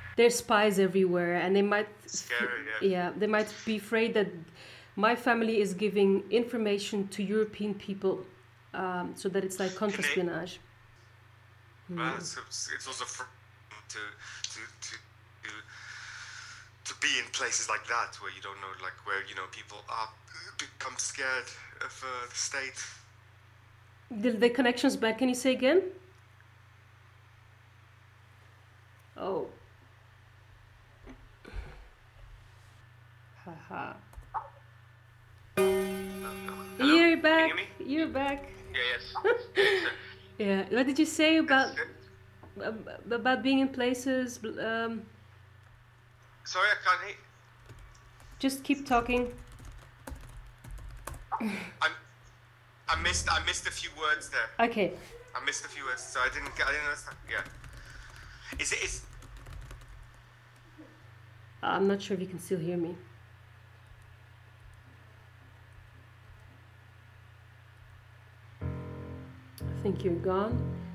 There's spies everywhere, and they might, Scary, yeah. yeah, they might be afraid that my family is giving information to European people, so that it's like Can they? counterspionage. So it's also to to to to to be in places like that where you don't know, like where people are become scared of the state. The connection's back. Can you say again? Oh, haha. Hello, You're can you back. hear me? You're back. Yeah, yes. Yes, sir. Yeah. What did you say Yes, about being in places? sorry, I can't hear. Just keep talking. I'm, I missed a few words there. Okay. I missed a few words, so I didn't understand. Yeah. Is I'm not sure if you can still hear me. I think you're gone.